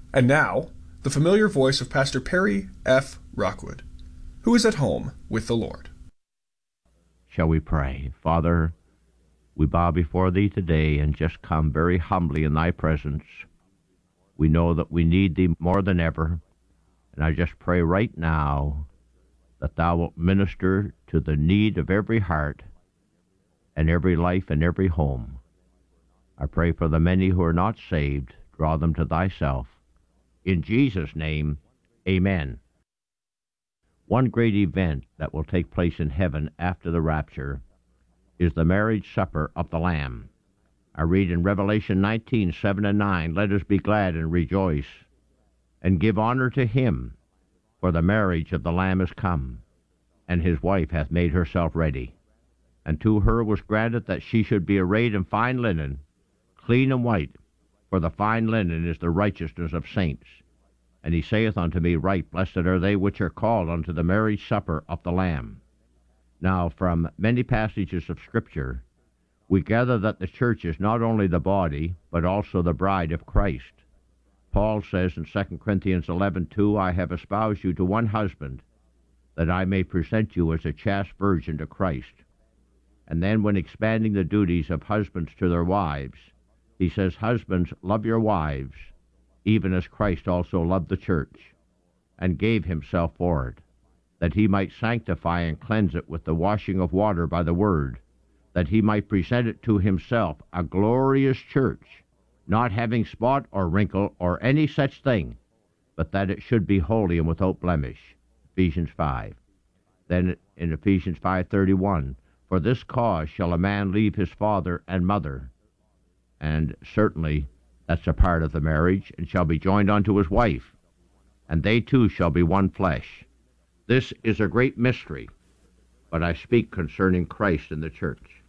And now, the familiar voice of Pastor Perry F. Rockwood, who is at home with the Lord. Shall we pray? Father, we bow before Thee today and just come very humbly in Thy presence. We know that we need Thee more than ever, and I just pray right now that Thou wilt minister to the need of every heart and every life and every home. I pray for the many who are not saved, draw them to Thyself. In Jesus' name, amen. One great event that will take place in heaven after the rapture is the marriage supper of the Lamb. I read in Revelation 19:7-9, "Let us be glad and rejoice, and give honor to him, for the marriage of the Lamb is come, and his wife hath made herself ready. And to her was granted that she should be arrayed in fine linen, clean and white, for the fine linen is the righteousness of saints. And he saith unto me, Right, blessed are they which are called unto the marriage supper of the Lamb." Now, from many passages of Scripture, we gather that the church is not only the body, but also the bride of Christ. Paul says in 2 Corinthians 11:2, "I have espoused you to one husband, that I may present you as a chaste virgin to Christ." And then when expanding the duties of husbands to their wives, he says, "Husbands, love your wives, even as Christ also loved the church, and gave himself for it, that he might sanctify and cleanse it with the washing of water by the word, that he might present it to himself a glorious church, not having spot or wrinkle or any such thing, but that it should be holy and without blemish." Ephesians 5. Then in Ephesians 5:31, "For this cause shall a man leave his father and mother," and certainly that's a part of the marriage, "and shall be joined unto his wife, and they two shall be one flesh." This is a great mystery, but I speak concerning Christ and the church.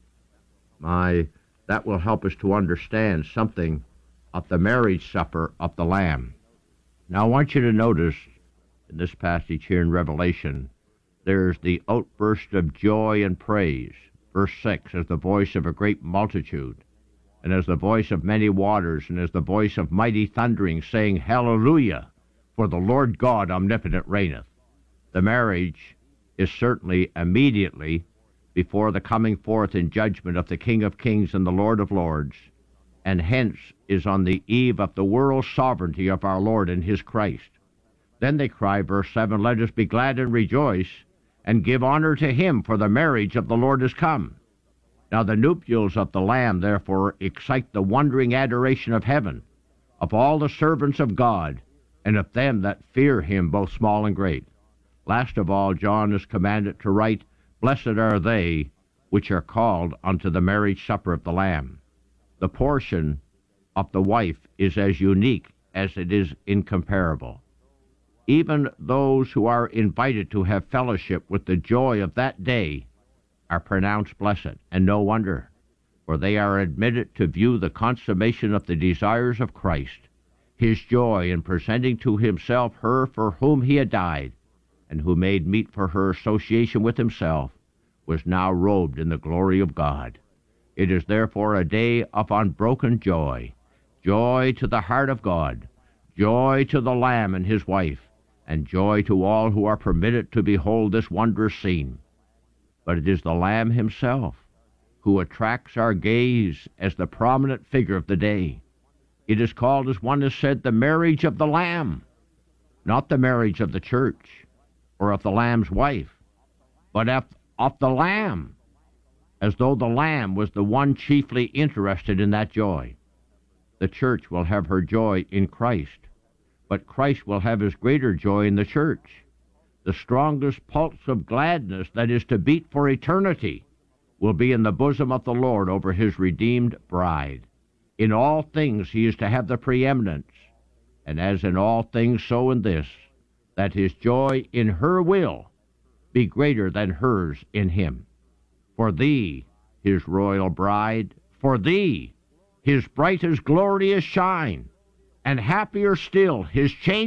That will help us to understand something of the marriage supper of the Lamb. Now I want you to notice in this passage here in Revelation, there's the outburst of joy and praise. Verse 6, "As the voice of a great multitude, and as the voice of many waters, and as the voice of mighty thundering, saying, Hallelujah, for the Lord God omnipotent reigneth." The marriage is certainly immediately before the coming forth in judgment of the King of Kings and the Lord of Lords, and hence is on the eve of the world sovereignty of our Lord and his Christ. Then they cry, verse 7, "Let us be glad and rejoice, and give honor to him, for the marriage of the Lord is come." Now the nuptials of the Lamb therefore excite the wondering adoration of heaven, of all the servants of God, and of them that fear him, both small and great. Last of all, John is commanded to write, "Blessed are they which are called unto the marriage supper of the Lamb." The portion of the wife is as unique as it is incomparable. Even those who are invited to have fellowship with the joy of that day are pronounced blessed, and no wonder, for they are admitted to view the consummation of the desires of Christ, his joy in presenting to himself her for whom he had died, and who made meet for her association with himself, was now robed in the glory of God. It is therefore a day of unbroken joy, joy to the heart of God, joy to the Lamb and his wife, and joy to all who are permitted to behold this wondrous scene. But it is the Lamb himself who attracts our gaze as the prominent figure of the day. It is called, as one has said, the marriage of the Lamb, not the marriage of the church or of the Lamb's wife, but of the Lamb, as though the Lamb was the one chiefly interested in that joy. The church will have her joy in Christ, but Christ will have his greater joy in the church. The strongest pulse of gladness that is to beat for eternity will be in the bosom of the Lord over his redeemed bride. In all things he is to have the preeminence, and as in all things so in this, that his joy in her will be greater than hers in him. For thee, his royal bride, for thee, his brightest glorious shine, and happier still, his change